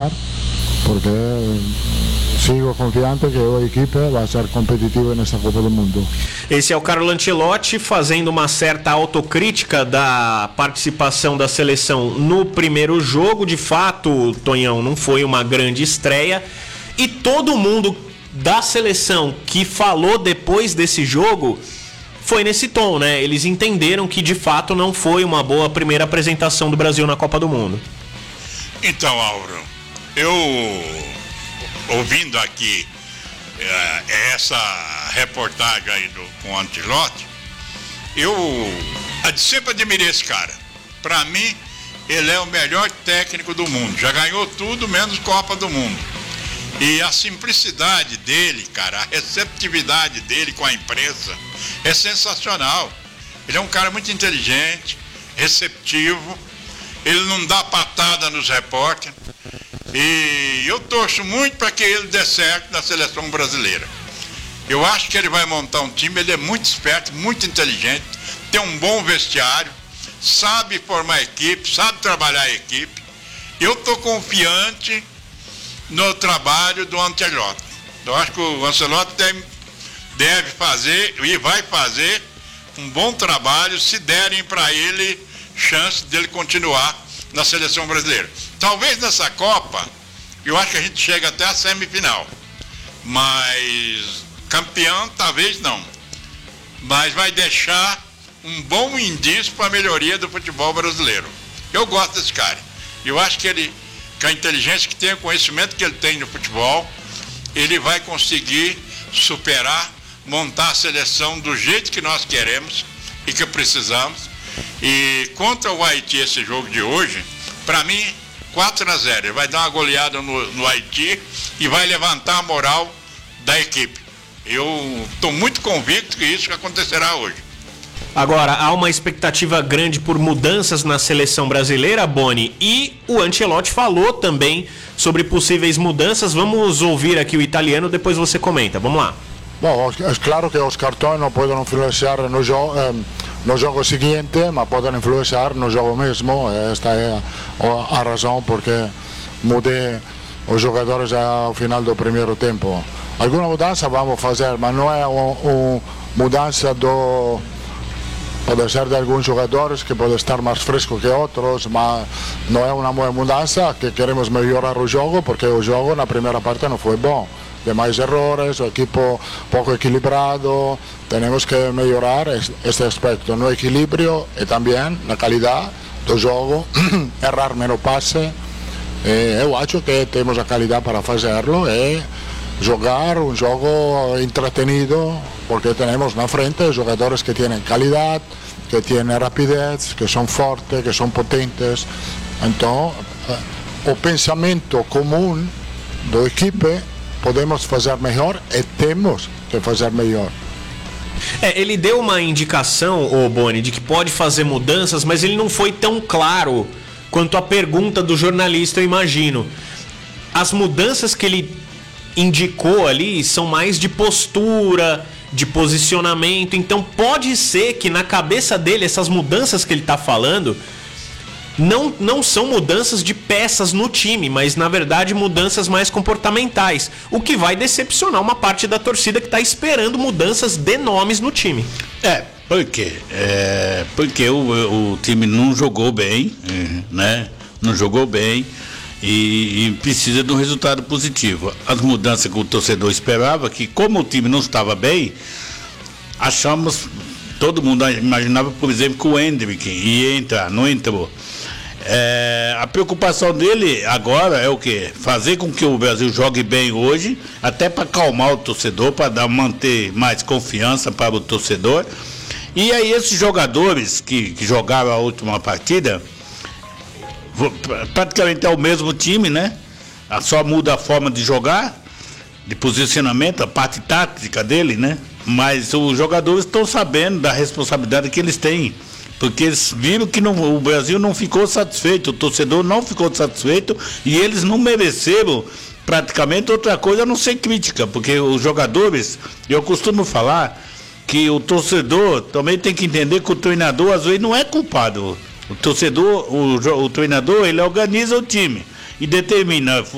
ganar, porque sigo confiante que a equipe vai ser competitiva nessa Copa do Mundo. Esse é o Carlo Ancelotti fazendo uma certa autocrítica da participação da seleção no primeiro jogo. De fato, Tonhão, não foi uma grande estreia, e todo mundo da seleção que falou depois desse jogo foi nesse tom, né? Eles entenderam que de fato não foi uma boa primeira apresentação do Brasil na Copa do Mundo. Então, Auro, eu ouvindo aqui essa reportagem aí com o Ancelotti, eu sempre admirei esse cara. Para mim, ele é o melhor técnico do mundo. Já ganhou tudo menos Copa do Mundo. E a simplicidade dele, cara, a receptividade dele com a imprensa é sensacional. Ele é um cara muito inteligente, receptivo, ele não dá patada nos repórteres. E eu torço muito para que ele dê certo na seleção brasileira. Eu acho que ele vai montar um time, ele é muito esperto, muito inteligente, tem um bom vestiário, sabe formar equipe, sabe trabalhar a equipe. Eu estou confiante no trabalho do Ancelotti. Eu acho que o Ancelotti deve fazer e vai fazer um bom trabalho se derem para ele chance dele continuar na seleção brasileira. Talvez nessa Copa, eu acho que a gente chega até a semifinal, mas campeão talvez não. Mas vai deixar um bom indício para a melhoria do futebol brasileiro. Eu gosto desse cara. Eu acho que ele, com a inteligência que tem, o conhecimento que ele tem no futebol, ele vai conseguir superar, montar a seleção do jeito que nós queremos e que precisamos. E contra o Haiti, esse jogo de hoje, para mim, 4-0. Ele vai dar uma goleada no Haiti e vai levantar a moral da equipe. Eu estou muito convicto que isso acontecerá hoje. Agora, há uma expectativa grande por mudanças na seleção brasileira, Boni, e o Ancelotti falou também sobre possíveis mudanças. Vamos ouvir aqui o italiano, depois você comenta. Vamos lá. Bom, é claro que os cartões não podem influenciar no jogo seguinte, mas podem influenciar no jogo mesmo. Esta é a razão porque mudei os jogadores ao final do primeiro tempo. Alguma mudança vamos fazer, mas não é uma mudança do... Pode ser de alguns jogadores que podem estar mais frescos que outros, mas não é uma mudança que queremos melhorar o jogo, porque o jogo na primeira parte não foi bom. Demais errores, o equipo pouco equilibrado, temos que melhorar este aspecto no equilíbrio e também na qualidade do jogo, errar menos passe. Eu acho que temos a qualidade para fazê-lo e jogar um jogo entretenido, porque temos na frente jogadores que têm qualidade, que têm rapidez, que são fortes, que são potentes. Então, o pensamento comum da equipe, podemos fazer melhor e temos que fazer melhor. Ele deu uma indicação, Boni, de que pode fazer mudanças, mas ele não foi tão claro quanto a pergunta do jornalista, eu imagino. As mudanças que ele indicou ali são mais de postura, de posicionamento. Então pode ser que na cabeça dele essas mudanças que ele está falando não são mudanças de peças no time, mas na verdade mudanças mais comportamentais, o que vai decepcionar uma parte da torcida que está esperando mudanças de nomes no time. Por quê? Porque o time não jogou bem, né? Não jogou bem e precisa de um resultado positivo. As mudanças que o torcedor esperava, que como o time não estava bem, todo mundo imaginava, por exemplo, que o Endrick ia entrar, não entrou. A preocupação dele agora é o quê? Fazer com que o Brasil jogue bem hoje, até para acalmar o torcedor, para manter mais confiança para o torcedor. E aí esses jogadores que jogaram a última partida, praticamente é o mesmo time, né? Só muda a forma de jogar, de posicionamento, a parte tática dele, né? Mas os jogadores estão sabendo da responsabilidade que eles têm, porque eles viram que o Brasil não ficou satisfeito, o torcedor não ficou satisfeito e eles não mereceram praticamente outra coisa a não ser crítica, porque os jogadores, eu costumo falar que o torcedor também tem que entender que o treinador às vezes não é culpado. O torcedor, o treinador, ele organiza o time e determina